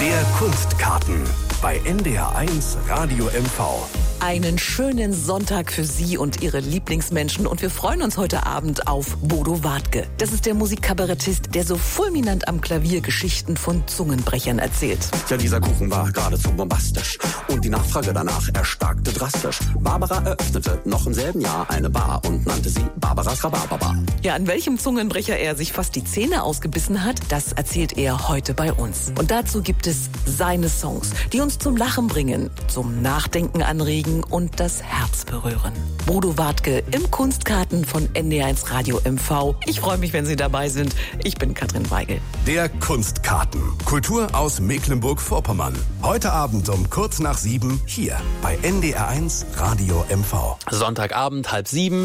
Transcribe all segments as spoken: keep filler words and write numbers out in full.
Der Kunstkarten bei N D R eins Radio M V. Einen schönen Sonntag für Sie und Ihre Lieblingsmenschen und wir freuen uns heute Abend auf Bodo Wartke. Das ist der Musikkabarettist, der so fulminant am Klavier Geschichten von Zungenbrechern erzählt. Ja, dieser Kuchen war geradezu bombastisch und die Nachfrage danach erstarkte drastisch. Barbara eröffnete noch im selben Jahr eine Bar und nannte sie Barbaras Rhabarberbar. Ja, an welchem Zungenbrecher er sich fast die Zähne ausgebissen hat, das erzählt er heute bei uns. Und dazu gibt es seine Songs, die uns zum Lachen bringen, zum Nachdenken anregen und das Herz berühren. Bodo Wartke im Kunstkarten von N D R eins Radio M V. Ich freue mich, wenn Sie dabei sind. Ich bin Katrin Weigel. Der Kunstkarten. Kultur aus Mecklenburg-Vorpommern. Heute Abend um kurz nach sieben hier bei N D R eins Radio M V. Sonntagabend, halb sieben.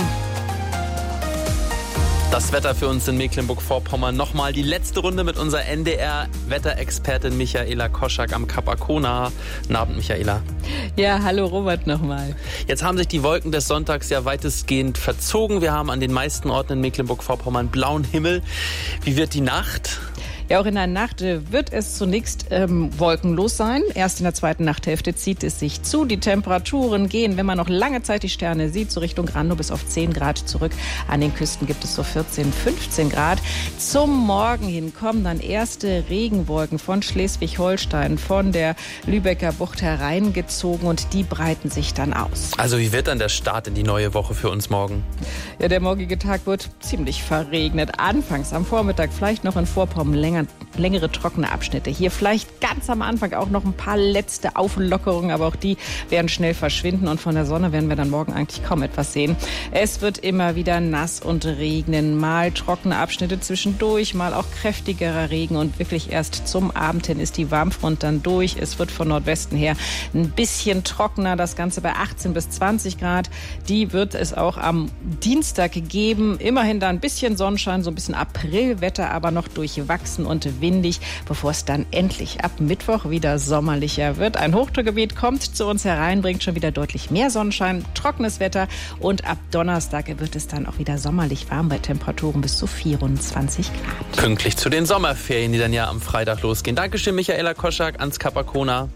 Das Wetter für uns in Mecklenburg-Vorpommern. Nochmal die letzte Runde mit unserer N D R-Wetterexpertin Michaela Koschak am Kap Arkona. Guten Abend, Michaela. Ja, hallo Robert nochmal. Jetzt haben sich die Wolken des Sonntags ja weitestgehend verzogen. Wir haben an den meisten Orten in Mecklenburg-Vorpommern blauen Himmel. Wie wird die Nacht? Ja, auch in der Nacht wird es zunächst ähm, wolkenlos sein. Erst in der zweiten Nachthälfte zieht es sich zu. Die Temperaturen gehen, wenn man noch lange Zeit die Sterne sieht, so Richtung Rando bis auf zehn Grad zurück. An den Küsten gibt es so vierzehn, fünfzehn Grad. Zum Morgen hin kommen dann erste Regenwolken von Schleswig-Holstein, von der Lübecker Bucht hereingezogen und die breiten sich dann aus. Also wie wird dann der Start in die neue Woche für uns morgen? Ja, der morgige Tag wird ziemlich verregnet. Anfangs am Vormittag vielleicht noch in Vorpommern länger längere trockene Abschnitte. Hier vielleicht ganz am Anfang auch noch ein paar letzte Auflockerungen, aber auch die werden schnell verschwinden und von der Sonne werden wir dann morgen eigentlich kaum etwas sehen. Es wird immer wieder nass und regnen, mal trockene Abschnitte zwischendurch, mal auch kräftigerer Regen und wirklich erst zum Abend hin ist die Warmfront dann durch. Es wird von Nordwesten her ein bisschen trockener, das Ganze bei achtzehn bis zwanzig Grad. Die wird es auch am Dienstag geben. Immerhin da ein bisschen Sonnenschein, so ein bisschen Aprilwetter, aber noch durchwachsen und windig, bevor es dann endlich ab Mittwoch wieder sommerlicher wird. Ein Hochdruckgebiet kommt zu uns herein, bringt schon wieder deutlich mehr Sonnenschein, trockenes Wetter und ab Donnerstag wird es dann auch wieder sommerlich warm bei Temperaturen bis zu vierundzwanzig Grad. Pünktlich zu den Sommerferien, die dann ja am Freitag losgehen. Dankeschön, Michaela Koschak ans Kap Arkona.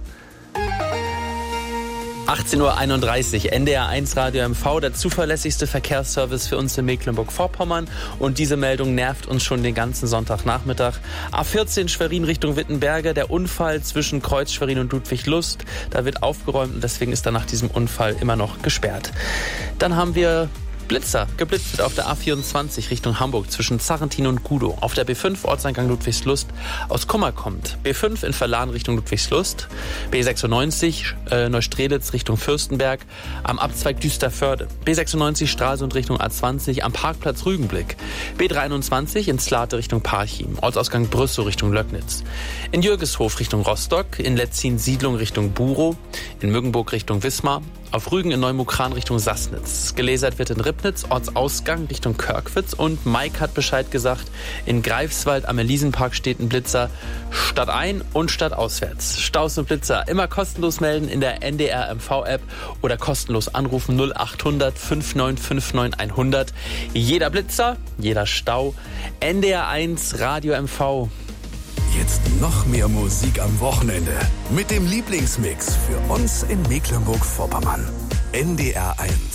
achtzehn Uhr einunddreißig, N D R eins Radio M V, der zuverlässigste Verkehrsservice für uns in Mecklenburg-Vorpommern. Und diese Meldung nervt uns schon den ganzen Sonntagnachmittag. A vierzehn Schwerin Richtung Wittenberge, der Unfall zwischen Kreuz Schwerin und Ludwig-Lust. Da wird aufgeräumt und deswegen ist da nach diesem Unfall immer noch gesperrt. Dann haben wir Blitzer. Geblitzt wird auf der A vierundzwanzig Richtung Hamburg zwischen Zarrentin und Gudow. Auf der B fünf Ortseingang Ludwigslust aus Kummer kommt. B fünf in Verlan Richtung Ludwigslust. B sechsundneunzig äh, Neustrelitz Richtung Fürstenberg am Abzweig Düsterförde. B sechsundneunzig Stralsund Richtung A zwanzig am Parkplatz Rügenblick. B dreiundzwanzig in Slate Richtung Parchim. Ortsausgang Brüssow Richtung Löcknitz. In Jürgeshof Richtung Rostock. In Letzin Siedlung Richtung Burow. In Müggenburg Richtung Wismar. Auf Rügen in Neumukran Richtung Sassnitz. Gelasert wird in Ribnitz, Ortsausgang Richtung Körkwitz. Und Mike hat Bescheid gesagt, in Greifswald am Elisenpark steht ein Blitzer stadtein und stadtauswärts. Staus und Blitzer immer kostenlos melden in der N D R M V-App oder kostenlos anrufen null achthundert fünfundneunzig neunundfünfzig hundert. Jeder Blitzer, jeder Stau. N D R eins Radio M V. Jetzt noch mehr Musik am Wochenende mit dem Lieblingsmix für uns in Mecklenburg-Vorpommern. N D R eins.